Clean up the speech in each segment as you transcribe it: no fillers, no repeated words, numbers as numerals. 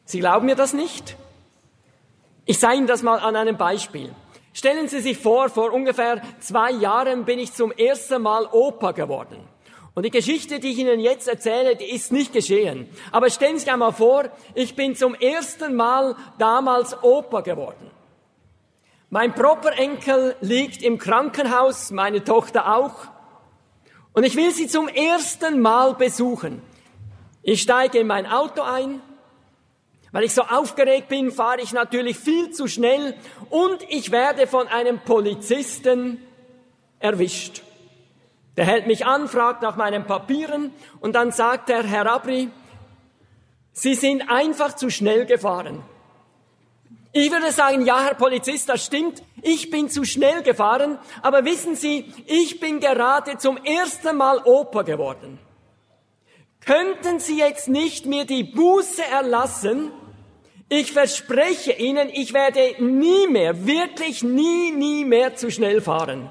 Sie glauben mir das nicht? Ich zeige Ihnen das mal an einem Beispiel. Stellen Sie sich vor ungefähr 2 Jahren bin ich zum ersten Mal Opa geworden. Und die Geschichte, die ich Ihnen jetzt erzähle, die ist nicht geschehen. Aber stellen Sie sich einmal vor, ich bin zum ersten Mal damals Opa geworden. Mein Properenkel liegt im Krankenhaus, meine Tochter auch. Und ich will sie zum ersten Mal besuchen. Ich steige in mein Auto ein. Weil ich so aufgeregt bin, fahre ich natürlich viel zu schnell und ich werde von einem Polizisten erwischt. Der hält mich an, fragt nach meinen Papieren und dann sagt er, Herr Abri, Sie sind einfach zu schnell gefahren. Ich würde sagen, ja, Herr Polizist, das stimmt, ich bin zu schnell gefahren, aber wissen Sie, ich bin gerade zum ersten Mal Opa geworden. Könnten Sie jetzt nicht mir die Buße erlassen? Ich verspreche Ihnen, ich werde nie mehr, wirklich nie mehr zu schnell fahren.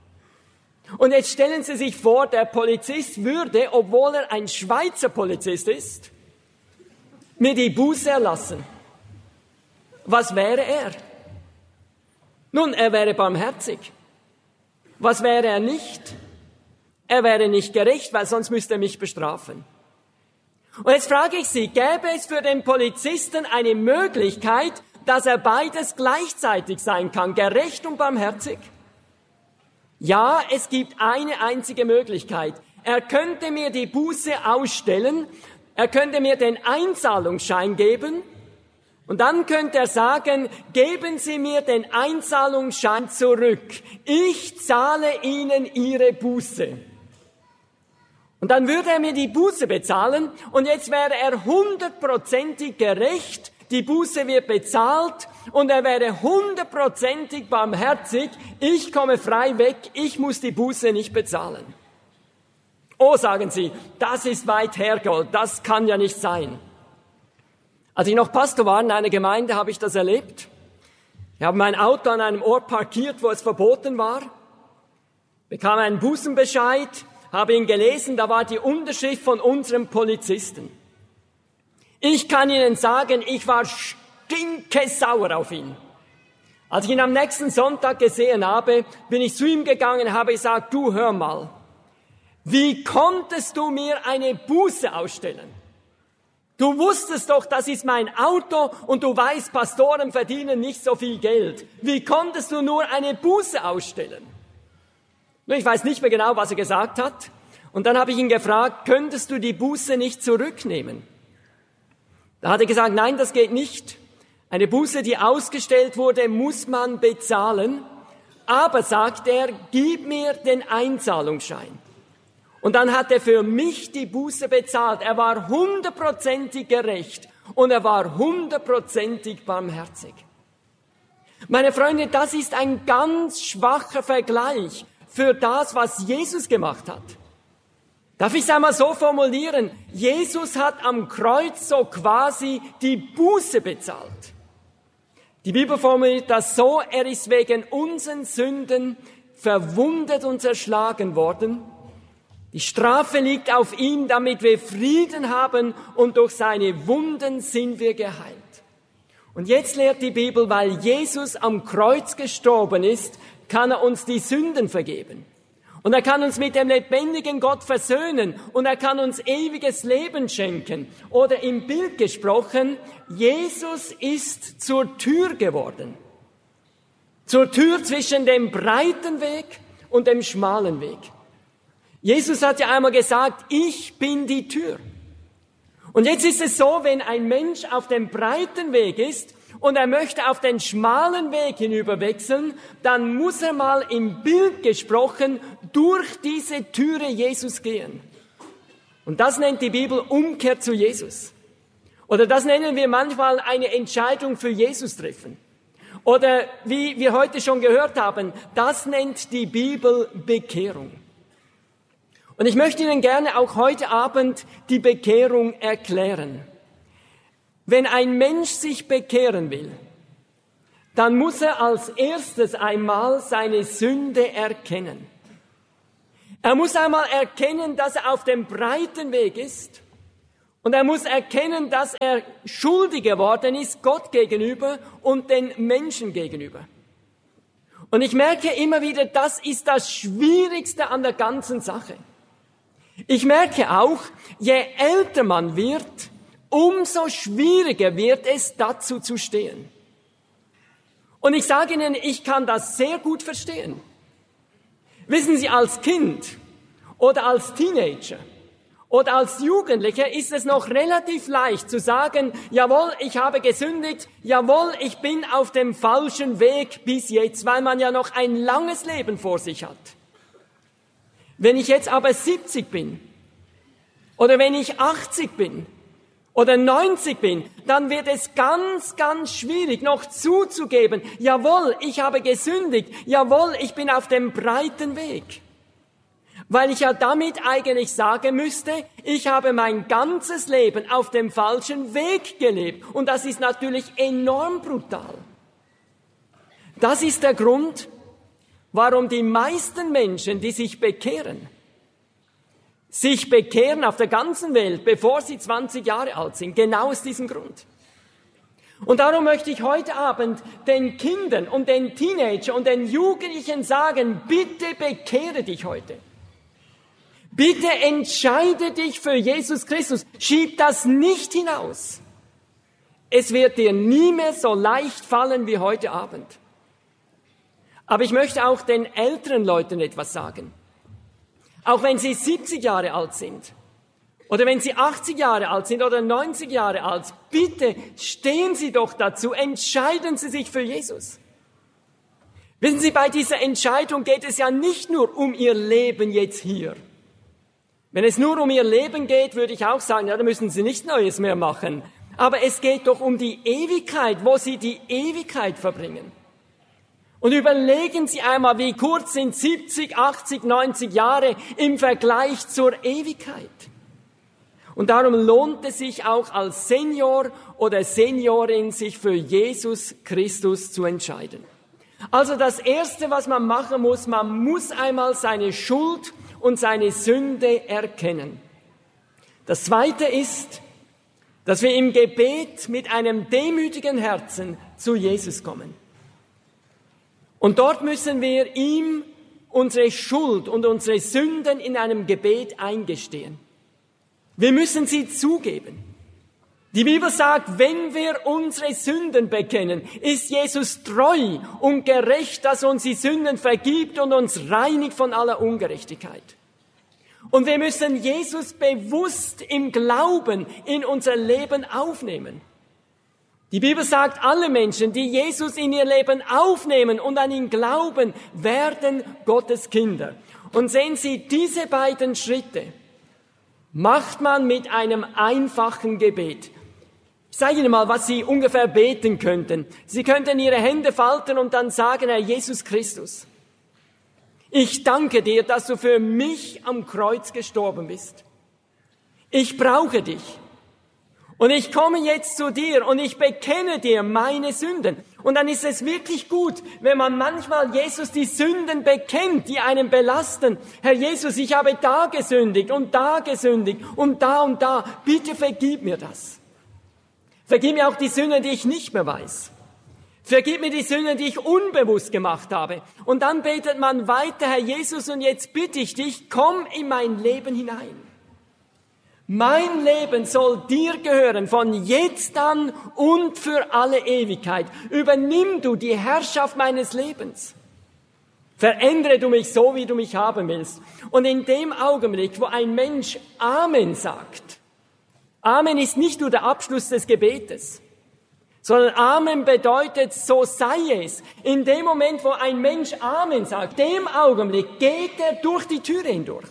Und jetzt stellen Sie sich vor, der Polizist würde, obwohl er ein Schweizer Polizist ist, mir die Buße erlassen. Was wäre er? Nun, er wäre barmherzig. Was wäre er nicht? Er wäre nicht gerecht, weil sonst müsste er mich bestrafen. Und jetzt frage ich Sie, gäbe es für den Polizisten eine Möglichkeit, dass er beides gleichzeitig sein kann, gerecht und barmherzig? Ja, es gibt eine einzige Möglichkeit. Er könnte mir die Buße ausstellen, er könnte mir den Einzahlungsschein geben und dann könnte er sagen, geben Sie mir den Einzahlungsschein zurück. Ich zahle Ihnen Ihre Buße. Und dann würde er mir die Buße bezahlen und jetzt wäre er 100%ig gerecht, die Buße wird bezahlt und er wäre 100%ig barmherzig, ich komme frei weg, ich muss die Buße nicht bezahlen. Oh, sagen Sie, das ist weit hergeholt, das kann ja nicht sein. Als ich noch Pastor war in einer Gemeinde, habe ich das erlebt. Ich habe mein Auto an einem Ort parkiert, wo es verboten war, bekam einen Bußenbescheid, habe ihn gelesen, da war die Unterschrift von unserem Polizisten. Ich kann Ihnen sagen, ich war stinkesauer auf ihn. Als ich ihn am nächsten Sonntag gesehen habe, bin ich zu ihm gegangen und habe gesagt, du hör mal, wie konntest du mir eine Buße ausstellen? Du wusstest doch, das ist mein Auto und du weißt, Pastoren verdienen nicht so viel Geld. Wie konntest du nur eine Buße ausstellen? Ich weiß nicht mehr genau, was er gesagt hat. Und dann habe ich ihn gefragt, könntest du die Buße nicht zurücknehmen? Da hat er gesagt, nein, das geht nicht. Eine Buße, die ausgestellt wurde, muss man bezahlen. Aber, sagt er, gib mir den Einzahlungsschein. Und dann hat er für mich die Buße bezahlt. Er war 100%ig gerecht und er war 100%ig barmherzig. Meine Freunde, das ist ein ganz schwacher Vergleich für das, was Jesus gemacht hat. Darf ich es einmal so formulieren? Jesus hat am Kreuz so quasi die Buße bezahlt. Die Bibel formuliert das so, er ist wegen unseren Sünden verwundet und zerschlagen worden. Die Strafe liegt auf ihm, damit wir Frieden haben und durch seine Wunden sind wir geheilt. Und jetzt lehrt die Bibel, weil Jesus am Kreuz gestorben ist, kann er uns die Sünden vergeben. Und er kann uns mit dem lebendigen Gott versöhnen und er kann uns ewiges Leben schenken. Oder im Bild gesprochen, Jesus ist zur Tür geworden. Zur Tür zwischen dem breiten Weg und dem schmalen Weg. Jesus hat ja einmal gesagt, ich bin die Tür. Und jetzt ist es so, wenn ein Mensch auf dem breiten Weg ist und er möchte auf den schmalen Weg hinüberwechseln, dann muss er mal im Bild gesprochen durch diese Türe Jesus gehen. Und das nennt die Bibel Umkehr zu Jesus. Oder das nennen wir manchmal eine Entscheidung für Jesus treffen. Oder wie wir heute schon gehört haben, das nennt die Bibel Bekehrung. Und ich möchte Ihnen gerne auch heute Abend die Bekehrung erklären. Wenn ein Mensch sich bekehren will, dann muss er als erstes einmal seine Sünde erkennen. Er muss einmal erkennen, dass er auf dem breiten Weg ist Und er muss erkennen, dass er schuldig geworden ist, Gott gegenüber und den Menschen gegenüber. Und ich merke immer wieder, das ist das Schwierigste an der ganzen Sache. Ich merke auch, je älter man wird, umso schwieriger wird es, dazu zu stehen. Und ich sage Ihnen, ich kann das sehr gut verstehen. Wissen Sie, als Kind oder als Teenager oder als Jugendlicher ist es noch relativ leicht zu sagen, jawohl, ich habe gesündigt, jawohl, ich bin auf dem falschen Weg bis jetzt, weil man ja noch ein langes Leben vor sich hat. Wenn ich jetzt aber 70 bin oder wenn ich 80 bin oder 90 bin, dann wird es ganz, ganz schwierig, noch zuzugeben, jawohl, ich habe gesündigt, jawohl, ich bin auf dem breiten Weg. Weil ich ja damit eigentlich sagen müsste, ich habe mein ganzes Leben auf dem falschen Weg gelebt. Und das ist natürlich enorm brutal. Das ist der Grund, warum die meisten Menschen, die sich bekehren auf der ganzen Welt, bevor sie 20 Jahre alt sind. Genau aus diesem Grund. Und darum möchte ich heute Abend den Kindern und den Teenagern und den Jugendlichen sagen, bitte bekehre dich heute. Bitte entscheide dich für Jesus Christus. Schieb das nicht hinaus. Es wird dir nie mehr so leicht fallen wie heute Abend. Aber ich möchte auch den älteren Leuten etwas sagen. Auch wenn sie 70 Jahre alt sind oder wenn sie 80 Jahre alt sind oder 90 Jahre alt, bitte stehen Sie doch dazu, entscheiden Sie sich für Jesus. Wissen Sie, bei dieser Entscheidung geht es ja nicht nur um Ihr Leben jetzt hier. Wenn es nur um Ihr Leben geht, würde ich auch sagen, ja, da müssen Sie nichts Neues mehr machen. Aber es geht doch um die Ewigkeit, wo Sie die Ewigkeit verbringen. Und überlegen Sie einmal, wie kurz sind 70, 80, 90 Jahre im Vergleich zur Ewigkeit. Und darum lohnt es sich auch als Senior oder Seniorin, sich für Jesus Christus zu entscheiden. Also das Erste, was man machen muss, man muss einmal seine Schuld und seine Sünde erkennen. Das Zweite ist, dass wir im Gebet mit einem demütigen Herzen zu Jesus kommen. Und dort müssen wir ihm unsere Schuld und unsere Sünden in einem Gebet eingestehen. Wir müssen sie zugeben. Die Bibel sagt, wenn wir unsere Sünden bekennen, ist Jesus treu und gerecht, dass er uns die Sünden vergibt und uns reinigt von aller Ungerechtigkeit. Und wir müssen Jesus bewusst im Glauben in unser Leben aufnehmen. Die Bibel sagt, alle Menschen, die Jesus in ihr Leben aufnehmen und an ihn glauben, werden Gottes Kinder. Und sehen Sie, diese beiden Schritte macht man mit einem einfachen Gebet. Ich sage Ihnen mal, was Sie ungefähr beten könnten. Sie könnten Ihre Hände falten und dann sagen, Herr Jesus Christus, ich danke dir, dass du für mich am Kreuz gestorben bist. Ich brauche dich. Und ich komme jetzt zu dir und ich bekenne dir meine Sünden. Und dann ist es wirklich gut, wenn man manchmal Jesus die Sünden bekennt, die einen belasten. Herr Jesus, ich habe da gesündigt und da gesündigt und da und da. Bitte vergib mir das. Vergib mir auch die Sünden, die ich nicht mehr weiß. Vergib mir die Sünden, die ich unbewusst gemacht habe. Und dann betet man weiter, Herr Jesus, und jetzt bitte ich dich, komm in mein Leben hinein. Mein Leben soll dir gehören, von jetzt an und für alle Ewigkeit. Übernimm du die Herrschaft meines Lebens. Verändere du mich so, wie du mich haben willst. Und in dem Augenblick, wo ein Mensch Amen sagt, Amen ist nicht nur der Abschluss des Gebetes, sondern Amen bedeutet, so sei es. In dem Moment, wo ein Mensch Amen sagt, dem Augenblick geht er durch die Türe hindurch.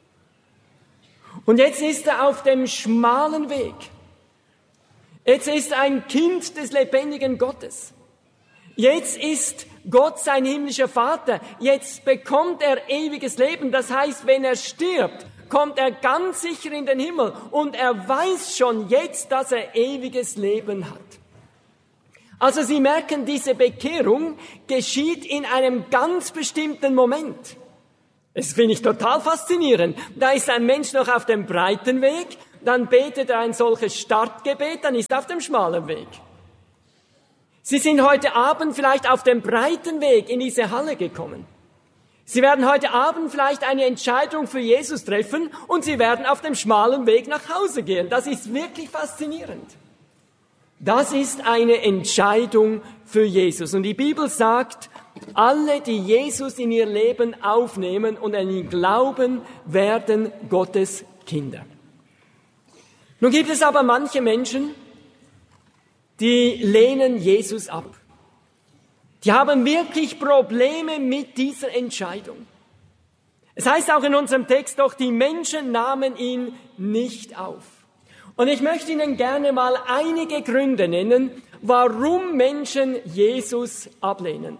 Und jetzt ist er auf dem schmalen Weg. Jetzt ist er ein Kind des lebendigen Gottes. Jetzt ist Gott sein himmlischer Vater. Jetzt bekommt er ewiges Leben. Das heißt, wenn er stirbt, kommt er ganz sicher in den Himmel. Und er weiß schon jetzt, dass er ewiges Leben hat. Also Sie merken, diese Bekehrung geschieht in einem ganz bestimmten Moment. Das finde ich total faszinierend. Da ist ein Mensch noch auf dem breiten Weg, dann betet er ein solches Startgebet, dann ist er auf dem schmalen Weg. Sie sind heute Abend vielleicht auf dem breiten Weg in diese Halle gekommen. Sie werden heute Abend vielleicht eine Entscheidung für Jesus treffen und Sie werden auf dem schmalen Weg nach Hause gehen. Das ist wirklich faszinierend. Das ist eine Entscheidung für Jesus. Und die Bibel sagt, alle, die Jesus in ihr Leben aufnehmen und an ihn glauben, werden Gottes Kinder. Nun gibt es aber manche Menschen, die lehnen Jesus ab. Die haben wirklich Probleme mit dieser Entscheidung. Es heißt auch in unserem Text, doch die Menschen nahmen ihn nicht auf. Und ich möchte Ihnen gerne mal einige Gründe nennen, warum Menschen Jesus ablehnen.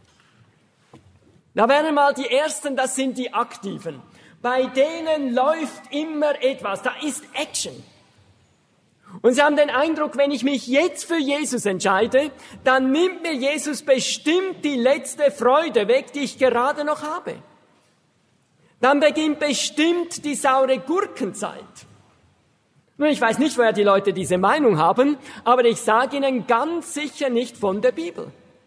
Da wären mal die ersten, das sind die Aktiven. Bei denen läuft immer etwas, da ist Action. Und sie haben den Eindruck, wenn ich mich jetzt für Jesus entscheide, dann nimmt mir Jesus bestimmt die letzte Freude weg, die ich gerade noch habe. Dann beginnt bestimmt die saure Gurkenzeit. Nun, ich weiß nicht, woher die Leute diese Meinung haben, aber ich sage Ihnen ganz sicher nicht von der Bibel.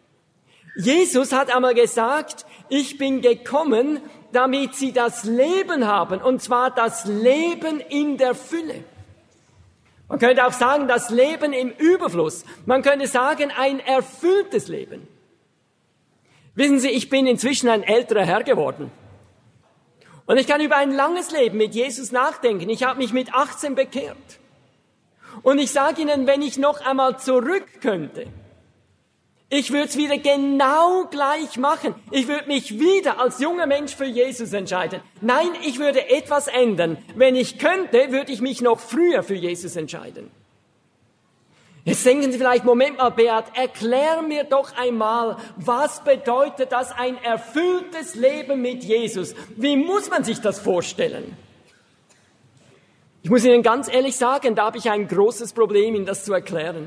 Jesus hat einmal gesagt, ich bin gekommen, damit Sie das Leben haben, und zwar das Leben in der Fülle. Man könnte auch sagen, das Leben im Überfluss. Man könnte sagen, ein erfülltes Leben. Wissen Sie, ich bin inzwischen ein älterer Herr geworden. Und ich kann über ein langes Leben mit Jesus nachdenken. Ich habe mich mit 18 bekehrt. Und ich sage Ihnen, wenn ich noch einmal zurück könnte, ich würde es wieder genau gleich machen. Ich würde mich wieder als junger Mensch für Jesus entscheiden. Nein, ich würde etwas ändern. Wenn ich könnte, würde ich mich noch früher für Jesus entscheiden. Jetzt denken Sie vielleicht, Moment mal, Beat, erklär mir doch einmal, was bedeutet das, ein erfülltes Leben mit Jesus? Wie muss man sich das vorstellen? Ich muss Ihnen ganz ehrlich sagen, da habe ich ein großes Problem, Ihnen das zu erklären.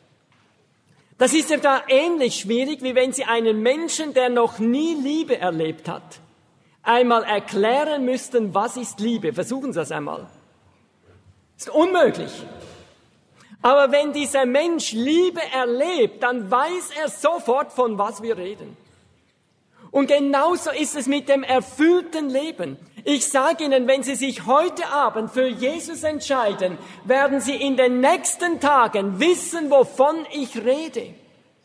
Das ist ja da ähnlich schwierig, wie wenn Sie einen Menschen, der noch nie Liebe erlebt hat, einmal erklären müssten, was ist Liebe. Versuchen Sie das einmal. Ist unmöglich. Aber wenn dieser Mensch Liebe erlebt, dann weiß er sofort, von was wir reden. Und genauso ist es mit dem erfüllten Leben. Ich sage Ihnen, wenn Sie sich heute Abend für Jesus entscheiden, werden Sie in den nächsten Tagen wissen, wovon ich rede.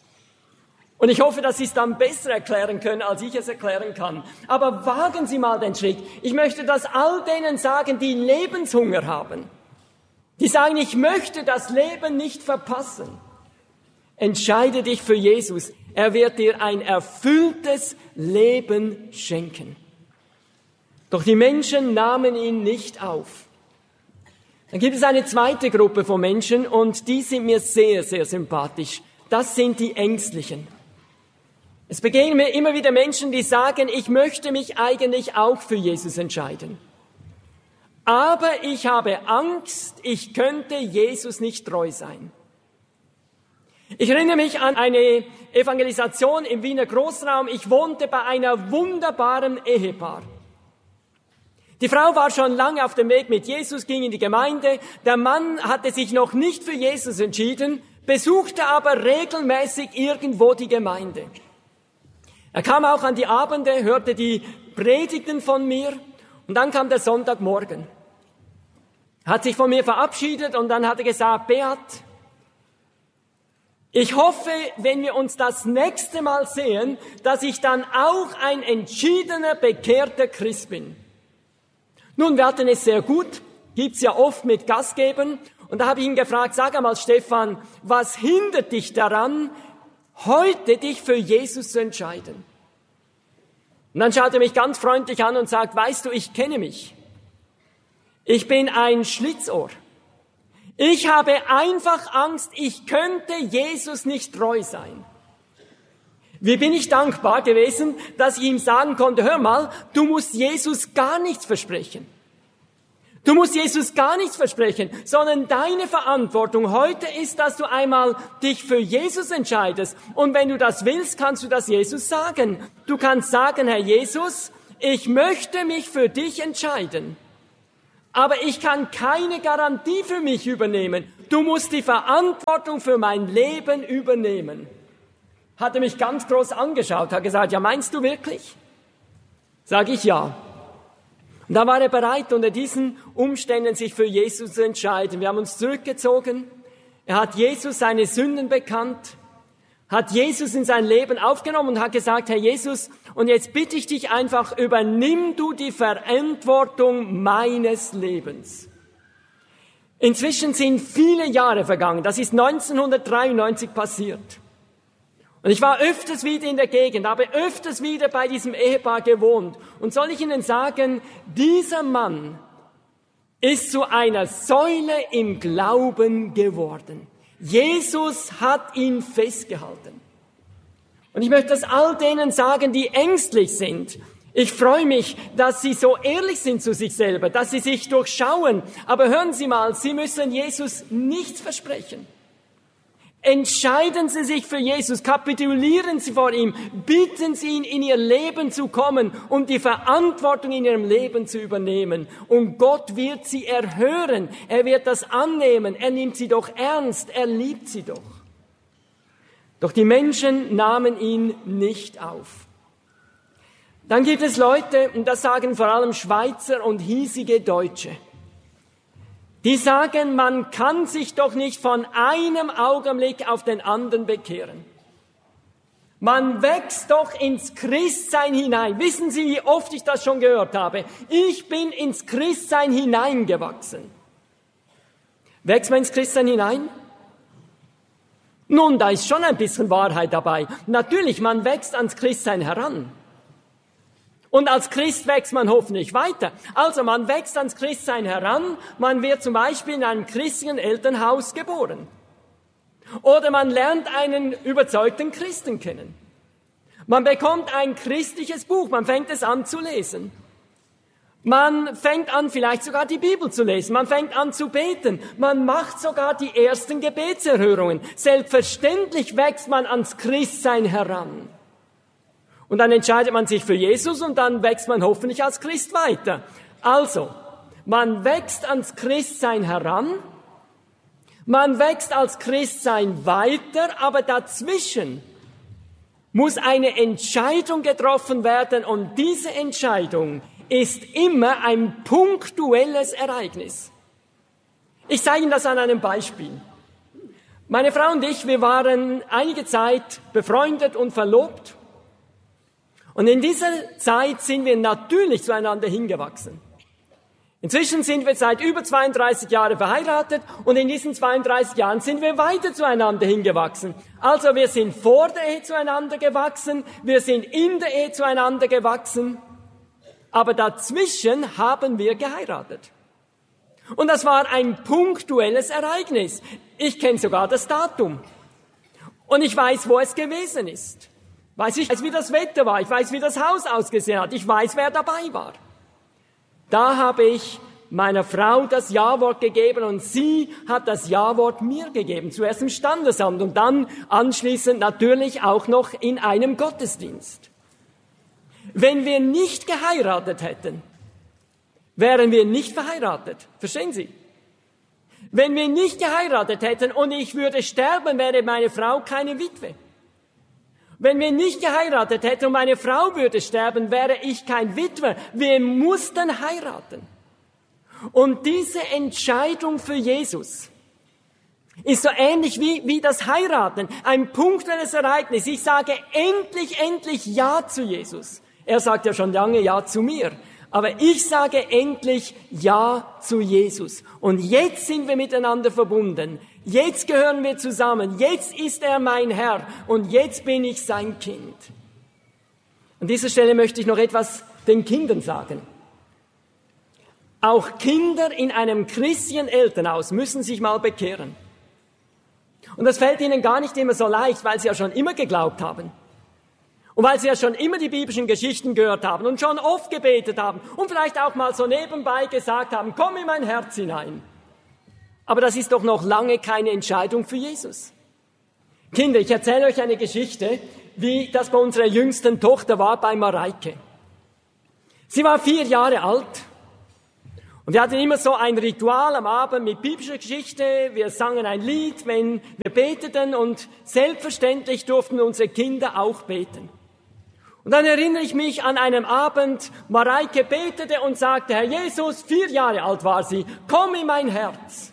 Und ich hoffe, dass Sie es dann besser erklären können, als ich es erklären kann. Aber wagen Sie mal den Schritt. Ich möchte das all denen sagen, die Lebenshunger haben. Die sagen, ich möchte das Leben nicht verpassen. Entscheide dich für Jesus. Er wird dir ein erfülltes Leben schenken. Doch die Menschen nahmen ihn nicht auf. Dann gibt es eine zweite Gruppe von Menschen und die sind mir sehr, sehr sympathisch. Das sind die Ängstlichen. Es begegnen mir immer wieder Menschen, die sagen, ich möchte mich eigentlich auch für Jesus entscheiden. Aber ich habe Angst, ich könnte Jesus nicht treu sein. Ich erinnere mich an eine Evangelisation im Wiener Großraum. Ich wohnte bei einer wunderbaren Ehepaar. Die Frau war schon lange auf dem Weg mit Jesus, ging in die Gemeinde. Der Mann hatte sich noch nicht für Jesus entschieden, besuchte aber regelmäßig irgendwo die Gemeinde. Er kam auch an die Abende, hörte die Predigten von mir und dann kam der Sonntagmorgen. Er hat sich von mir verabschiedet und dann hat er gesagt, Beat, ich hoffe, wenn wir uns das nächste Mal sehen, dass ich dann auch ein entschiedener, bekehrter Christ bin. Nun, wir hatten es sehr gut, gibt's ja oft mit Gastgebern. Und da habe ich ihn gefragt, sag einmal Stefan, was hindert dich daran, heute dich für Jesus zu entscheiden? Und dann schaut er mich ganz freundlich an und sagt, weißt du, ich kenne mich. Ich bin ein Schlitzohr. Ich habe einfach Angst, ich könnte Jesus nicht treu sein. Wie bin ich dankbar gewesen, dass ich ihm sagen konnte, hör mal, du musst Jesus gar nichts versprechen. Du musst Jesus gar nichts versprechen, sondern deine Verantwortung heute ist, dass du einmal dich für Jesus entscheidest. Und wenn du das willst, kannst du das Jesus sagen. Du kannst sagen, Herr Jesus, ich möchte mich für dich entscheiden. aber ich kann keine Garantie für mich übernehmen. Du musst die Verantwortung für mein Leben übernehmen. Hat er mich ganz groß angeschaut, hat gesagt, ja, meinst du wirklich? Sag ich ja. Und da war er bereit, unter diesen Umständen sich für Jesus zu entscheiden. Wir haben uns zurückgezogen. Er hat Jesus seine Sünden bekannt, hat Jesus in sein Leben aufgenommen und hat gesagt, Herr Jesus, und jetzt bitte ich dich einfach, übernimm du die Verantwortung meines Lebens. Inzwischen sind viele Jahre vergangen. Das ist 1993 passiert. Und ich war öfters wieder in der Gegend, habe öfters wieder bei diesem Ehepaar gewohnt. Und soll ich Ihnen sagen, dieser Mann ist zu einer Säule im Glauben geworden. Jesus hat ihn festgehalten. Und ich möchte das all denen sagen, die ängstlich sind. Ich freue mich, dass Sie so ehrlich sind zu sich selber, dass Sie sich durchschauen. Aber hören Sie mal, Sie müssen Jesus nichts versprechen. Entscheiden Sie sich für Jesus, kapitulieren Sie vor ihm, bitten Sie ihn, in Ihr Leben zu kommen und die Verantwortung in Ihrem Leben zu übernehmen. Und Gott wird Sie erhören, er wird das annehmen, er nimmt Sie doch ernst, er liebt Sie doch. Doch die Menschen nahmen ihn nicht auf. Dann gibt es Leute, und das sagen vor allem Schweizer und hiesige Deutsche, die sagen, man kann sich doch nicht von einem Augenblick auf den anderen bekehren. Man wächst doch ins Christsein hinein. Wissen Sie, wie oft ich das schon gehört habe? Ich bin ins Christsein hineingewachsen. Wächst man ins Christsein hinein? Nun, da ist schon ein bisschen Wahrheit dabei. Natürlich, man wächst ans Christsein heran. Und als Christ wächst man hoffentlich weiter. Also man wächst ans Christsein heran, man wird zum Beispiel in einem christlichen Elternhaus geboren. Oder man lernt einen überzeugten Christen kennen. Man bekommt ein christliches Buch, man fängt es an zu lesen. Man fängt an, vielleicht sogar die Bibel zu lesen, man fängt an zu beten, man macht sogar die ersten Gebetserhörungen. Selbstverständlich wächst man ans Christsein heran. Und dann entscheidet man sich für Jesus und dann wächst man hoffentlich als Christ weiter. Also, man wächst ans Christsein heran, man wächst als Christsein weiter, aber dazwischen muss eine Entscheidung getroffen werden und diese Entscheidung ist immer ein punktuelles Ereignis. Ich zeige Ihnen das an einem Beispiel. Meine Frau und ich, wir waren einige Zeit befreundet und verlobt. Und in dieser Zeit sind wir natürlich zueinander hingewachsen. Inzwischen sind wir seit über 32 Jahren verheiratet und in diesen 32 Jahren sind wir weiter zueinander hingewachsen. Also wir sind vor der Ehe zueinander gewachsen, wir sind in der Ehe zueinander gewachsen, aber dazwischen haben wir geheiratet. Und das war ein punktuelles Ereignis. Ich kenne sogar das Datum. Und ich weiß, wo es gewesen ist. Ich weiß, wie das Wetter war, ich weiß, wie das Haus ausgesehen hat, ich weiß, wer dabei war. Da habe ich meiner Frau das Ja-Wort gegeben und sie hat das Ja-Wort mir gegeben. Zuerst im Standesamt und dann anschließend natürlich auch noch in einem Gottesdienst. Wenn wir nicht geheiratet hätten, wären wir nicht verheiratet. Verstehen Sie? Wenn wir nicht geheiratet hätten und ich würde sterben, wäre meine Frau keine Witwe. Wenn wir nicht geheiratet hätten und meine Frau würde sterben, wäre ich kein Witwer. Wir mussten heiraten. Und diese Entscheidung für Jesus ist so ähnlich wie das Heiraten. Ein punktuelles Ereignis. Ich sage endlich Ja zu Jesus. Er sagt ja schon lange Ja zu mir. Aber ich sage endlich Ja zu Jesus. Und jetzt sind wir miteinander verbunden. Jetzt gehören wir zusammen. Jetzt ist er mein Herr. Und jetzt bin ich sein Kind. An dieser Stelle möchte ich noch etwas den Kindern sagen. Auch Kinder in einem christlichen Elternhaus müssen sich mal bekehren. Und das fällt ihnen gar nicht immer so leicht, weil sie ja schon immer geglaubt haben. Und weil sie ja schon immer die biblischen Geschichten gehört haben und schon oft gebetet haben und vielleicht auch mal so nebenbei gesagt haben, komm in mein Herz hinein. Aber das ist doch noch lange keine Entscheidung für Jesus. Kinder, ich erzähle euch eine Geschichte, wie das bei unserer jüngsten Tochter war, bei Mareike. Sie war 4 Jahre alt Und wir hatten immer so ein Ritual am Abend mit biblischer Geschichte. Wir sangen ein Lied, wenn wir beteten, und selbstverständlich durften unsere Kinder auch beten. Und dann erinnere ich mich an einem Abend, Mareike betete und sagte, Herr Jesus, 4 Jahre alt war sie, komm in mein Herz.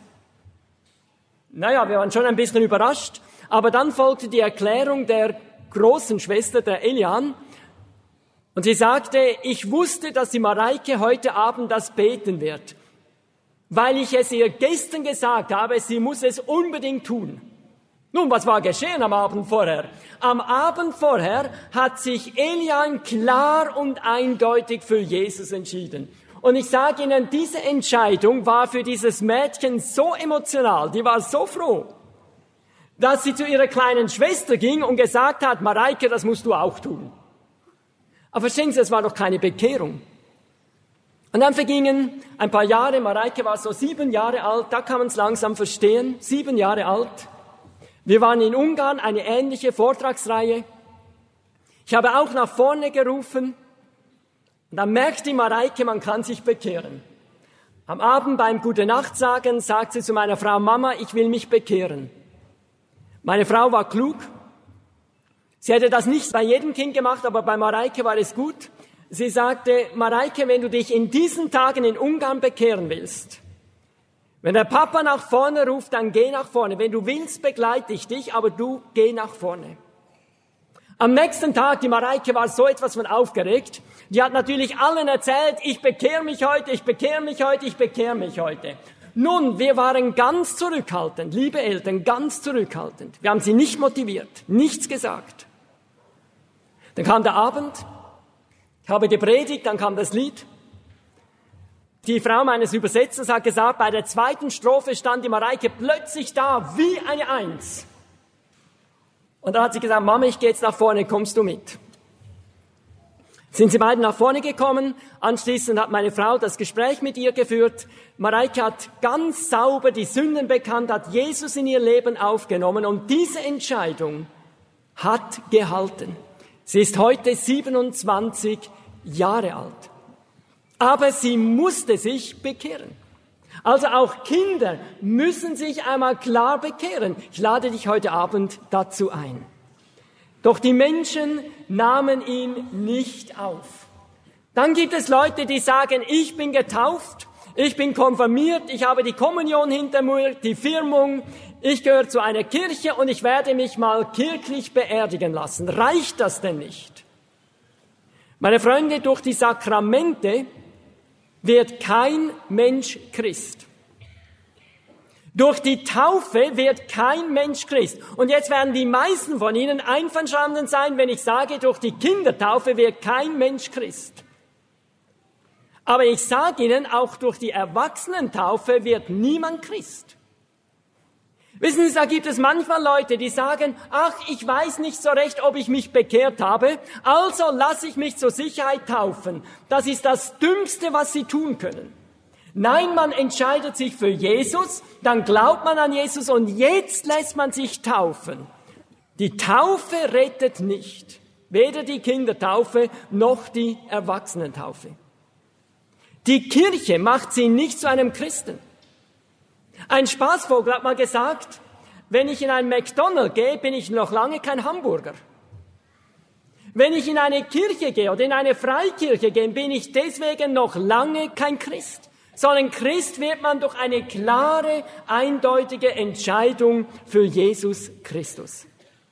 Naja, wir waren schon ein bisschen überrascht, aber dann folgte die Erklärung der großen Schwester, der Elian, und sie sagte, ich wusste, dass die Mareike heute Abend das beten wird, weil ich es ihr gestern gesagt habe, sie muss es unbedingt tun. Nun, was war geschehen am Abend vorher? Am Abend vorher hat sich Elian klar und eindeutig für Jesus entschieden. Und ich sage Ihnen, diese Entscheidung war für dieses Mädchen so emotional, die war so froh, dass sie zu ihrer kleinen Schwester ging und gesagt hat, Mareike, das musst du auch tun. Aber verstehen Sie, es war doch keine Bekehrung. Und dann vergingen ein paar Jahre, Mareike war so 7 Jahre alt, da kann man es langsam verstehen, 7 Jahre alt. Wir waren in Ungarn, eine ähnliche Vortragsreihe. Ich habe auch nach vorne gerufen und dann merkt die Mareike, man kann sich bekehren. Am Abend beim Gute-Nacht-Sagen sagt sie zu meiner Frau, Mama, ich will mich bekehren. Meine Frau war klug. Sie hätte das nicht bei jedem Kind gemacht, aber bei Mareike war es gut. Sie sagte, Mareike, wenn du dich in diesen Tagen in Ungarn bekehren willst, wenn der Papa nach vorne ruft, dann geh nach vorne. Wenn du willst, begleite ich dich, aber du geh nach vorne. Am nächsten Tag, die Mareike war so etwas von aufgeregt. Die hat natürlich allen erzählt, ich bekehre mich heute, ich bekehre mich heute, ich bekehre mich heute. Nun, wir waren ganz zurückhaltend, liebe Eltern, ganz zurückhaltend. Wir haben sie nicht motiviert, nichts gesagt. Dann kam der Abend, ich habe gepredigt, dann kam das Lied. Die Frau meines Übersetzers hat gesagt, bei der 2. Strophe stand die Mareike plötzlich da wie eine 1. Und dann hat sie gesagt, Mama, ich gehe jetzt nach vorne, kommst du mit? Sind sie beide nach vorne gekommen, anschließend hat meine Frau das Gespräch mit ihr geführt. Mareike hat ganz sauber die Sünden bekannt, hat Jesus in ihr Leben aufgenommen und diese Entscheidung hat gehalten. Sie ist heute 27 Jahre alt. Aber sie musste sich bekehren. Also auch Kinder müssen sich einmal klar bekehren. Ich lade dich heute Abend dazu ein. Doch die Menschen nahmen ihn nicht auf. Dann gibt es Leute, die sagen, ich bin getauft, ich bin konfirmiert, ich habe die Kommunion hinter mir, die Firmung, ich gehöre zu einer Kirche und ich werde mich mal kirchlich beerdigen lassen. Reicht das denn nicht? Meine Freunde, durch die Sakramente wird kein Mensch Christ. Durch die Taufe wird kein Mensch Christ. Und jetzt werden die meisten von Ihnen einverstanden sein, wenn ich sage, durch die Kindertaufe wird kein Mensch Christ. Aber ich sage Ihnen, auch durch die Erwachsenentaufe wird niemand Christ. Wissen Sie, da gibt es manchmal Leute, die sagen, ach, ich weiß nicht so recht, ob ich mich bekehrt habe, also lasse ich mich zur Sicherheit taufen. Das ist das Dümmste, was sie tun können. Nein, man entscheidet sich für Jesus, dann glaubt man an Jesus und jetzt lässt man sich taufen. Die Taufe rettet nicht, weder die Kindertaufe noch die Erwachsenentaufe. Die Kirche macht sie nicht zu einem Christen. Ein Spaßvogel hat mal gesagt, wenn ich in einen McDonald's gehe, bin ich noch lange kein Hamburger. Wenn ich in eine Kirche gehe oder in eine Freikirche gehe, bin ich deswegen noch lange kein Christ. Sondern Christ wird man durch eine klare, eindeutige Entscheidung für Jesus Christus.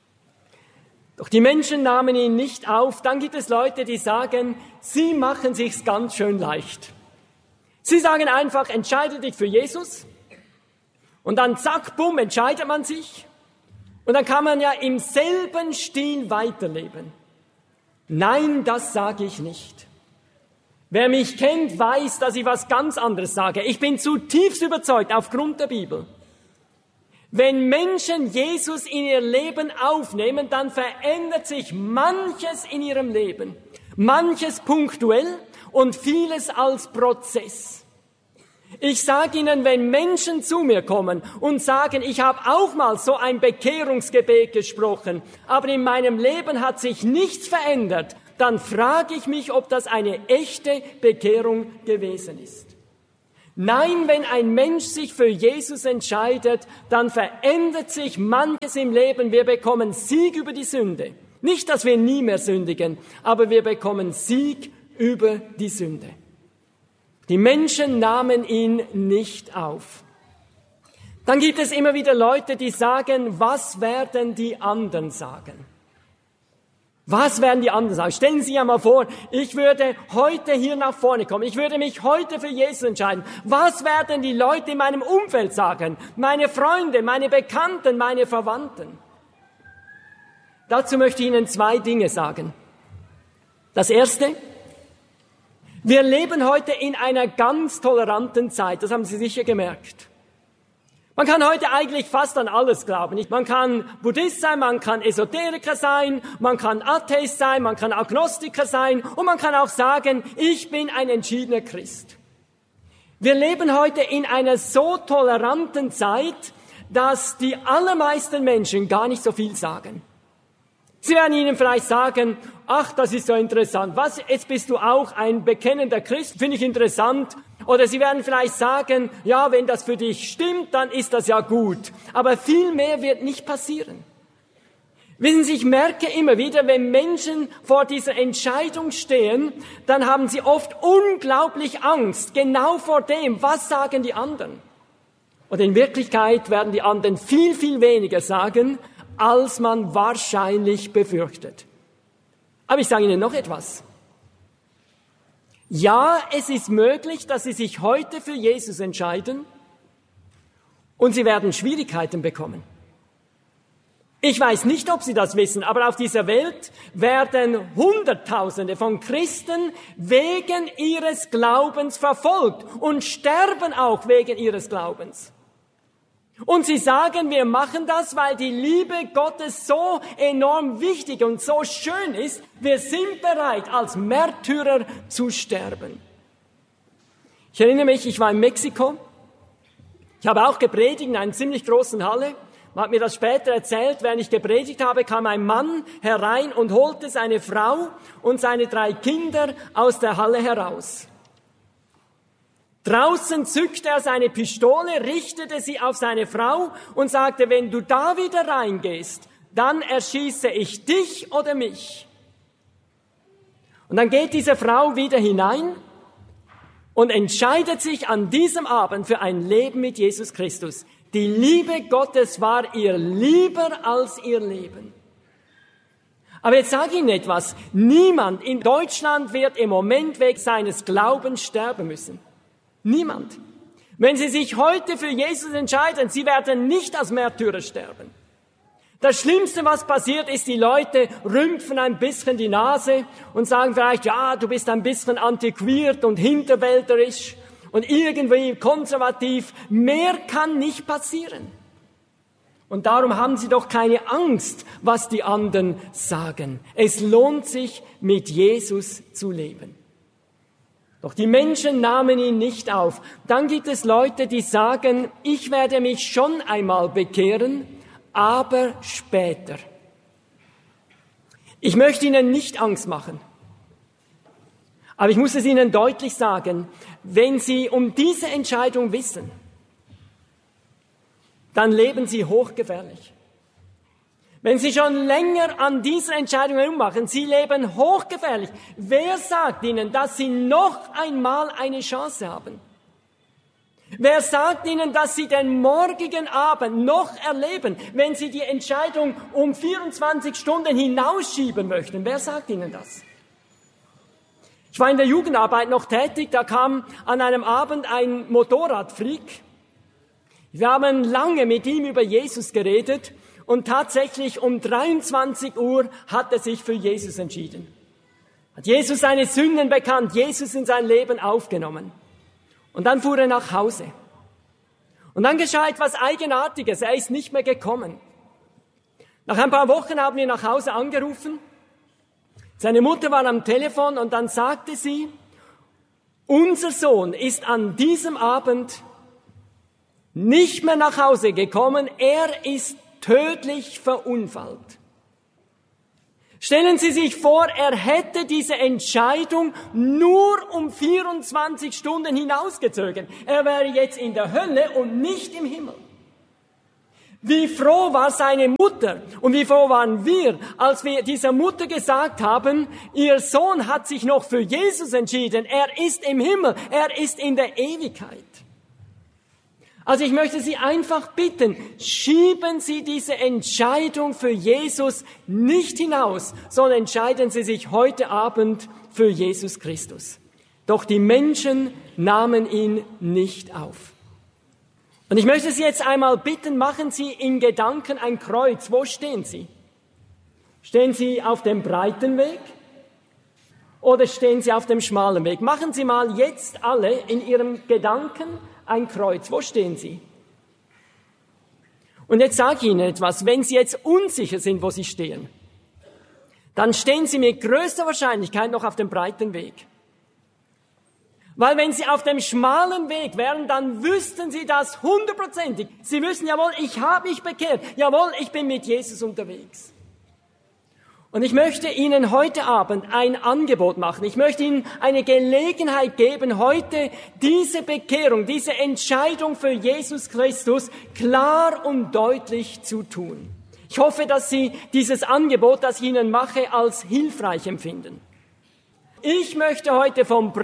Doch die Menschen nahmen ihn nicht auf. Dann gibt es Leute, die sagen, sie machen sich's ganz schön leicht. Sie sagen einfach, entscheide dich für Jesus. Und dann zack, bumm, entscheidet man sich. Und dann kann man ja im selben Stil weiterleben. Nein, das sage ich nicht. Wer mich kennt, weiß, dass ich was ganz anderes sage. Ich bin zutiefst überzeugt aufgrund der Bibel. Wenn Menschen Jesus in ihr Leben aufnehmen, dann verändert sich manches in ihrem Leben. Manches punktuell und vieles als Prozess. Ich sage Ihnen, wenn Menschen zu mir kommen und sagen, ich habe auch mal so ein Bekehrungsgebet gesprochen, aber in meinem Leben hat sich nichts verändert, dann frage ich mich, ob das eine echte Bekehrung gewesen ist. Nein, wenn ein Mensch sich für Jesus entscheidet, dann verändert sich manches im Leben. Wir bekommen Sieg über die Sünde. Nicht, dass wir nie mehr sündigen, aber wir bekommen Sieg über die Sünde. Die Menschen nahmen ihn nicht auf. Dann gibt es immer wieder Leute, die sagen, was werden die anderen sagen? Was werden die anderen sagen? Stellen Sie sich einmal vor, ich würde heute hier nach vorne kommen. Ich würde mich heute für Jesus entscheiden. Was werden die Leute in meinem Umfeld sagen? Meine Freunde, meine Bekannten, meine Verwandten. Dazu möchte ich Ihnen 2 Dinge sagen. Das erste, wir leben heute in einer ganz toleranten Zeit. Das haben Sie sicher gemerkt. Man kann heute eigentlich fast an alles glauben. Man kann Buddhist sein, man kann Esoteriker sein, man kann Atheist sein, man kann Agnostiker sein und man kann auch sagen, ich bin ein entschiedener Christ. Wir leben heute in einer so toleranten Zeit, dass die allermeisten Menschen gar nicht so viel sagen. Sie werden Ihnen vielleicht sagen, ach, das ist so interessant. Was, jetzt bist du auch ein bekennender Christ? Finde ich interessant. Oder Sie werden vielleicht sagen, ja, wenn das für dich stimmt, dann ist das ja gut. Aber viel mehr wird nicht passieren. Wissen Sie, ich merke immer wieder, wenn Menschen vor dieser Entscheidung stehen, dann haben sie oft unglaublich Angst, genau vor dem, was sagen die anderen. Und in Wirklichkeit werden die anderen viel, viel weniger sagen, als man wahrscheinlich befürchtet. Aber ich sage Ihnen noch etwas. Ja, es ist möglich, dass Sie sich heute für Jesus entscheiden und Sie werden Schwierigkeiten bekommen. Ich weiß nicht, ob Sie das wissen, aber auf dieser Welt werden Hunderttausende von Christen wegen ihres Glaubens verfolgt und sterben auch wegen ihres Glaubens. Und sie sagen, wir machen das, weil die Liebe Gottes so enorm wichtig und so schön ist. Wir sind bereit, als Märtyrer zu sterben. Ich erinnere mich, ich war in Mexiko. Ich habe auch gepredigt in einer ziemlich großen Halle. Man hat mir das später erzählt. Während ich gepredigt habe, kam ein Mann herein und holte seine Frau und seine 3 Kinder aus der Halle heraus. Draußen zückte er seine Pistole, richtete sie auf seine Frau und sagte, wenn du da wieder reingehst, dann erschieße ich dich oder mich. Und dann geht diese Frau wieder hinein und entscheidet sich an diesem Abend für ein Leben mit Jesus Christus. Die Liebe Gottes war ihr lieber als ihr Leben. Aber jetzt sage ich Ihnen etwas. Niemand in Deutschland wird im Moment wegen seines Glaubens sterben müssen. Niemand. Wenn Sie sich heute für Jesus entscheiden, Sie werden nicht als Märtyrer sterben. Das Schlimmste, was passiert, ist, die Leute rümpfen ein bisschen die Nase und sagen vielleicht, ja, du bist ein bisschen antiquiert und hinterwäldlerisch und irgendwie konservativ. Mehr kann nicht passieren. Und darum haben Sie doch keine Angst, was die anderen sagen. Es lohnt sich, mit Jesus zu leben. Doch die Menschen nahmen ihn nicht auf. Dann gibt es Leute, die sagen, ich werde mich schon einmal bekehren, aber später. Ich möchte Ihnen nicht Angst machen. Aber ich muss es Ihnen deutlich sagen, wenn Sie um diese Entscheidung wissen, dann leben Sie hochgefährlich. Wenn Sie schon länger an dieser Entscheidung herummachen, Sie leben hochgefährlich. Wer sagt Ihnen, dass Sie noch einmal eine Chance haben? Wer sagt Ihnen, dass Sie den morgigen Abend noch erleben, wenn Sie die Entscheidung um 24 Stunden hinausschieben möchten? Wer sagt Ihnen das? Ich war in der Jugendarbeit noch tätig, da kam an einem Abend ein Motorradfreak. Wir haben lange mit ihm über Jesus geredet. Und tatsächlich um 23 Uhr hat er sich für Jesus entschieden. Hat Jesus seine Sünden bekannt, Jesus in sein Leben aufgenommen. Und dann fuhr er nach Hause. Und dann geschah etwas Eigenartiges, er ist nicht mehr gekommen. Nach ein paar Wochen haben wir nach Hause angerufen. Seine Mutter war am Telefon und dann sagte sie, unser Sohn ist an diesem Abend nicht mehr nach Hause gekommen, er ist tödlich verunfallt. Stellen Sie sich vor, er hätte diese Entscheidung nur um 24 Stunden hinausgezögert. Er wäre jetzt in der Hölle und nicht im Himmel. Wie froh war seine Mutter und wie froh waren wir, als wir dieser Mutter gesagt haben, ihr Sohn hat sich noch für Jesus entschieden. Er ist im Himmel, er ist in der Ewigkeit. Also ich möchte Sie einfach bitten, schieben Sie diese Entscheidung für Jesus nicht hinaus, sondern entscheiden Sie sich heute Abend für Jesus Christus. Doch die Menschen nahmen ihn nicht auf. Und ich möchte Sie jetzt einmal bitten, machen Sie in Gedanken ein Kreuz. Wo stehen Sie? Stehen Sie auf dem breiten Weg oder stehen Sie auf dem schmalen Weg? Machen Sie mal jetzt alle in Ihrem Gedanken ein Kreuz. Wo stehen Sie? Und jetzt sage ich Ihnen etwas. Wenn Sie jetzt unsicher sind, wo Sie stehen, dann stehen Sie mit größter Wahrscheinlichkeit noch auf dem breiten Weg. Weil wenn Sie auf dem schmalen Weg wären, dann wüssten Sie das 100%. Sie wissen, jawohl, ich habe mich bekehrt. Jawohl, ich bin mit Jesus unterwegs. Und ich möchte Ihnen heute Abend ein Angebot machen. Ich möchte Ihnen eine Gelegenheit geben, heute diese Bekehrung, diese Entscheidung für Jesus Christus klar und deutlich zu tun. Ich hoffe, dass Sie dieses Angebot, das ich Ihnen mache, als hilfreich empfinden. Ich möchte heute vom